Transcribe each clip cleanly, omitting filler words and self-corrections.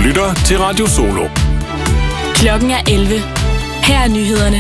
lytter til Radio Solo. Klokken er 11. Her er nyhederne.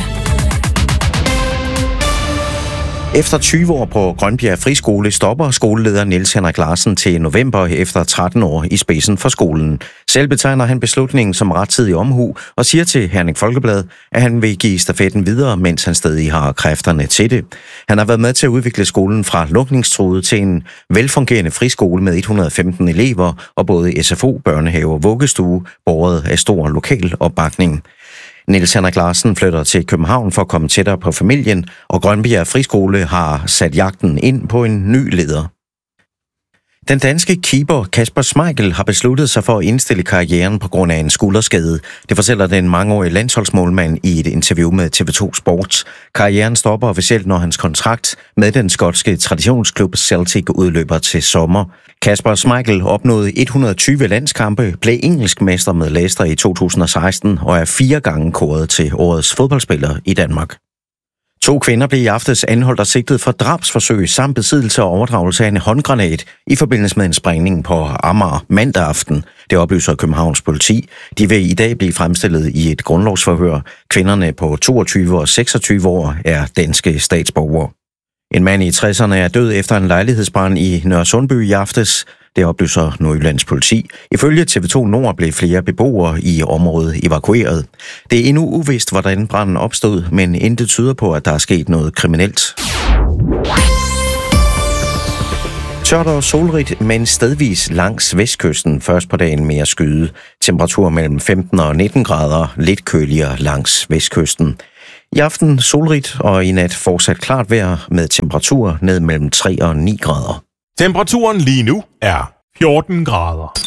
Efter 20 år på Grønbjerg Friskole stopper skoleleder Niels Henrik Larsen til november efter 13 år i spidsen for skolen. Selv betegner han beslutningen som rettidig omhu og siger til Herning Folkeblad, at han vil give stafetten videre, mens han stadig har kræfterne til det. Han har været med til at udvikle skolen fra lukningstruet til en velfungerende friskole med 115 elever og både SFO, børnehave og vuggestue, båret af stor lokal opbakning. Niels Henrik Larsen flytter til København for at komme tættere på familien, og Grønbjerg Friskole har sat jagten ind på en ny leder. Den danske keeper Kasper Schmeichel har besluttet sig for at indstille karrieren på grund af en skulderskade. Det fortæller den mangeårige landsholdsmålmand i et interview med TV2 Sport. Karrieren stopper officielt, når hans kontrakt med den skotske traditionsklub Celtic udløber til sommer. Kasper Schmeichel opnåede 120 landskampe, blev engelsk mester med Leicester i 2016 og er 4 gange kåret til årets fodboldspiller i Danmark. 2 kvinder blev i aftes anholdt og sigtet for drabsforsøg samt besiddelse og overdragelse af en håndgranat i forbindelse med en sprængning på Amager mandag aften. Det oplyser Københavns politi. De vil i dag blive fremstillet i et grundlovsforhør. Kvinderne på 22 og 26 år er danske statsborgere. En mand i 60'erne er død efter en lejlighedsbrand i Nørresundby i aftes. Det oplyser Nordjyllands politi. Ifølge TV2 Nord blev flere beboere i området evakueret. Det er endnu uvist, hvordan branden opstod, men intet tyder på, at der er sket noget kriminelt. Tørt og solrigt, men stedvis langs vestkysten. Først på dagen mere skyde. Temperatur mellem 15 og 19 grader. Lidt køligere langs vestkysten. I aften solrigt og i nat fortsat klart vejr med temperatur ned mellem 3 og 9 grader. Temperaturen lige nu er 14 grader.